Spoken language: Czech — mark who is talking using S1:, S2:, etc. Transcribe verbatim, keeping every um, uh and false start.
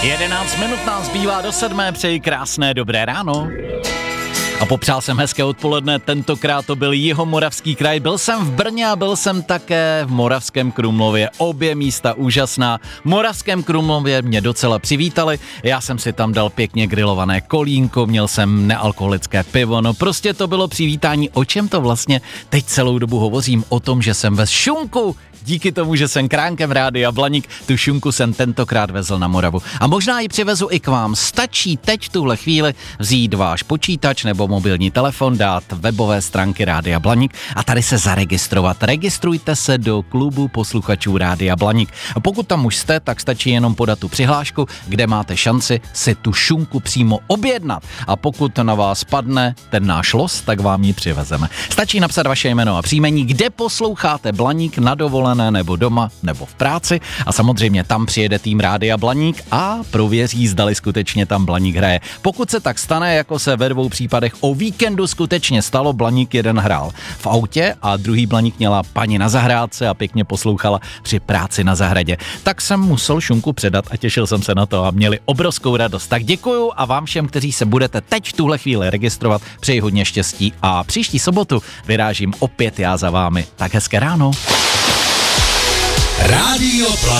S1: jedenáct minut nás zbývá do sedmé, přeji krásné dobré ráno. A popřál jsem hezké odpoledne, tentokrát to byl Jihomoravský kraj, byl jsem v Brně a byl jsem také v Moravském Krumlově, obě místa úžasná. V Moravském Krumlově mě docela přivítali, já jsem si tam dal pěkně grilované kolínko, měl jsem nealkoholické pivo, no prostě to bylo přivítání. O čem to vlastně teď celou dobu hovořím? O tom, že jsem ve šunku. Díky tomu, že jsem kránkem Rádia Blaník, tu šunku jsem tentokrát vezl na Moravu. A možná ji přivezu i k vám. Stačí teď v tuhle chvíli vzít váš počítač nebo mobilní telefon, dát webové stránky Rádia Blaník a tady se zaregistrovat. Registrujte se do klubu posluchačů Rádia Blaník. A pokud tam už jste, tak stačí jenom podat tu přihlášku, kde máte šanci si tu šunku přímo objednat. A pokud na vás padne ten náš los, tak vám ji přivezeme. Stačí napsat vaše jméno a příjmení, kde posloucháte Blaník, na dovolené nebo doma, nebo v práci a samozřejmě tam přijede tým Rádia Blaník a prověří, zdali skutečně tam Blaník hraje. Pokud se tak stane, jako se ve dvou případech o víkendu skutečně stalo, Blaník jeden hrál v autě a druhý Blaník měla paní na zahrádce a pěkně poslouchala při práci na zahradě. Tak jsem musel šunku předat a těšil jsem se na to a měli obrovskou radost. Tak děkuju a vám všem, kteří se budete teď v tuhle chvíli registrovat, přeji hodně štěstí a příští sobotu vyrážím opět já za vámi. Tak hezké ráno.
S2: Rádio Plus.